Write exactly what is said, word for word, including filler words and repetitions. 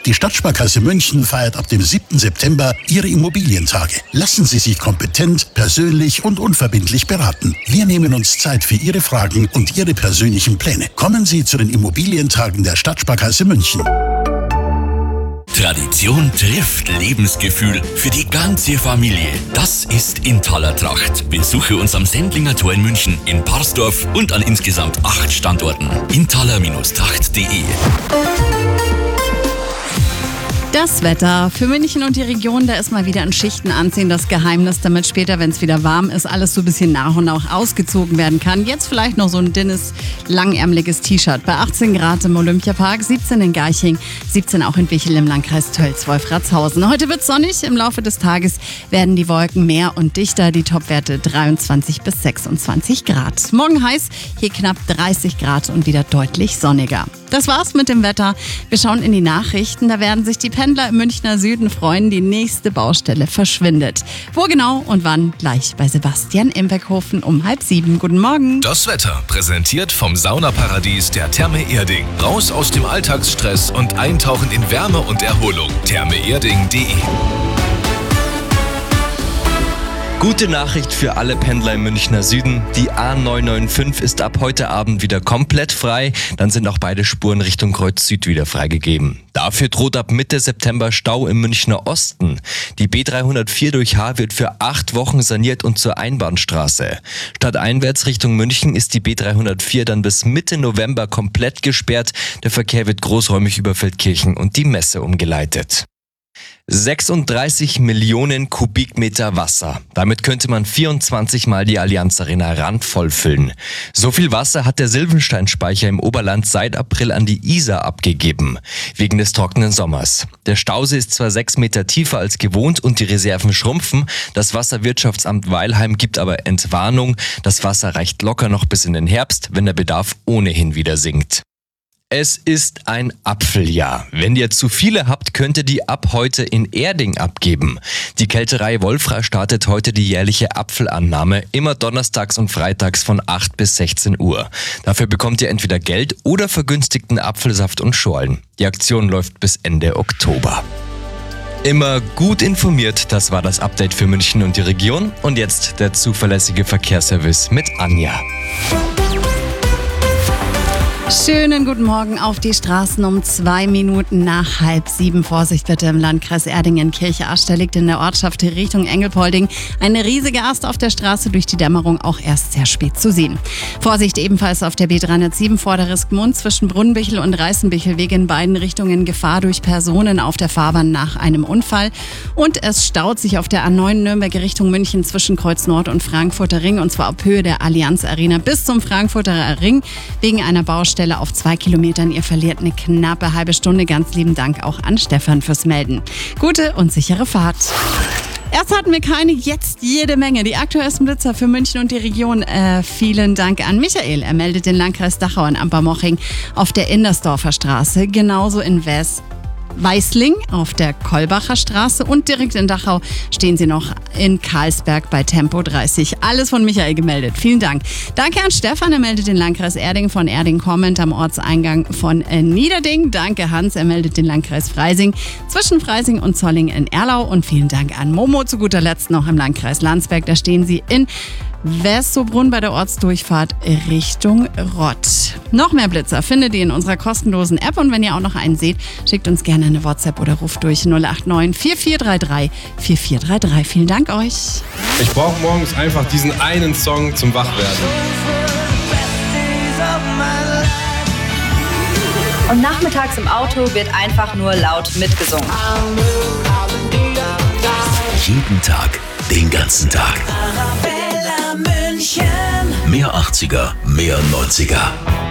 Die Stadtsparkasse München feiert ab dem siebten September ihre Immobilientage. Lassen Sie sich kompetent, persönlich und unverbindlich beraten. Wir nehmen uns Zeit für Ihre Fragen und Ihre persönlichen Pläne. Kommen Sie zu den Immobilientagen der Stadtsparkasse München. Tradition trifft Lebensgefühl für die ganze Familie. Das ist Intaler Tracht. Besuche uns am Sendlinger Tor in München, in Parsdorf und an insgesamt acht Standorten. intaler Tracht punkt de. Das Wetter für München und die Region, da ist mal wieder in Schichten anziehen das Geheimnis, damit später, wenn es wieder warm ist, alles so ein bisschen nach und nach ausgezogen werden kann. Jetzt vielleicht noch so ein dünnes, langärmeliges T-Shirt. Bei achtzehn Grad im Olympiapark, siebzehn in Garching, siebzehn auch in Wichel im Landkreis Tölz-Wolfratshausen. Heute wird es sonnig, im Laufe des Tages werden die Wolken mehr und dichter, die Topwerte dreiundzwanzig bis sechsundzwanzig Grad. Morgen heiß, hier knapp dreißig Grad und wieder deutlich sonniger. Das war's mit dem Wetter. Wir schauen in die Nachrichten. Da werden sich die Pendler im Münchner Süden freuen. Die nächste Baustelle verschwindet. Wo genau und wann? Gleich bei Sebastian im Beckhofen um halb sieben. Guten Morgen. Das Wetter präsentiert vom Saunaparadies der Therme Erding. Raus aus dem Alltagsstress und eintauchen in Wärme und Erholung. therme erding punkt de. Gute Nachricht für alle Pendler im Münchner Süden. Die A neun neun fünf ist ab heute Abend wieder komplett frei. Dann sind auch beide Spuren Richtung Kreuz Süd wieder freigegeben. Dafür droht ab Mitte September Stau im Münchner Osten. Die B dreihundertvier durch H wird für acht Wochen saniert und zur Einbahnstraße. Stadteinwärts Richtung München ist die B dreihundertvier dann bis Mitte November komplett gesperrt. Der Verkehr wird großräumig über Feldkirchen und die Messe umgeleitet. sechsunddreißig Millionen Kubikmeter Wasser. Damit könnte man vierundzwanzig Mal die Allianz Arena randvoll füllen. So viel Wasser hat der Silvensteinspeicher im Oberland seit April an die Isar abgegeben, wegen des trockenen Sommers. Der Stausee ist zwar sechs Meter tiefer als gewohnt und die Reserven schrumpfen. Das Wasserwirtschaftsamt Weilheim gibt aber Entwarnung. Das Wasser reicht locker noch bis in den Herbst, wenn der Bedarf ohnehin wieder sinkt. Es ist ein Apfeljahr. Wenn ihr zu viele habt, könnt ihr die ab heute in Erding abgeben. Die Kälterei Wolfra startet heute die jährliche Apfelannahme, immer donnerstags und freitags von acht bis sechzehn Uhr. Dafür bekommt ihr entweder Geld oder vergünstigten Apfelsaft und Schorlen. Die Aktion läuft bis Ende Oktober. Immer gut informiert, das war das Update für München und die Region. Und jetzt der zuverlässige Verkehrsservice mit Anja. Schönen guten Morgen auf die Straßen um zwei Minuten nach halb sieben. Vorsicht bitte im Landkreis Erdingen. Kirche-Aster liegt in der Ortschaft Richtung Engelpolding. Eine riesige Ast auf der Straße, durch die Dämmerung auch erst sehr spät zu sehen. Vorsicht ebenfalls auf der B dreihundertsieben vor der Riskmund zwischen Brunnenbichel und Reißenbichelweg in beiden Richtungen. Gefahr durch Personen auf der Fahrbahn nach einem Unfall. Und es staut sich auf der A neun Nürnberg Richtung München zwischen Kreuz Nord und Frankfurter Ring. Und zwar auf Höhe der Allianz Arena bis zum Frankfurter Ring wegen einer Baustelle auf zwei Kilometern. Ihr verliert eine knappe halbe Stunde. Ganz lieben Dank auch an Stefan fürs Melden. Gute und sichere Fahrt. Erst hatten wir keine, jetzt jede Menge. Die aktuellsten Blitzer für München und die Region. Äh, vielen Dank an Michael. Er meldet den Landkreis Dachau in Ampermoching auf der Indersdorfer Straße. Genauso in West. Weißling auf der Kolbacher Straße und direkt in Dachau stehen sie noch in Karlsberg bei Tempo dreißig. Alles von Michael gemeldet. Vielen Dank. Danke an Stefan, er meldet den Landkreis Erding von Erding kommend am Ortseingang von Niederding. Danke Hans, er meldet den Landkreis Freising zwischen Freising und Zolling in Erlau. Und vielen Dank an Momo zu guter Letzt noch im Landkreis Landsberg. Da stehen sie in Wessobrunn bei der Ortsdurchfahrt Richtung Rott. Noch mehr Blitzer findet ihr in unserer kostenlosen App und wenn ihr auch noch einen seht, schickt uns gerne eine WhatsApp oder ruft durch null acht neun vier vier drei drei vier vier drei drei. Vielen Dank euch. Ich brauche morgens einfach diesen einen Song zum Wachwerden. Und nachmittags im Auto wird einfach nur laut mitgesungen. Jeden Tag, den ganzen Tag. Mehr achtziger, mehr neunziger.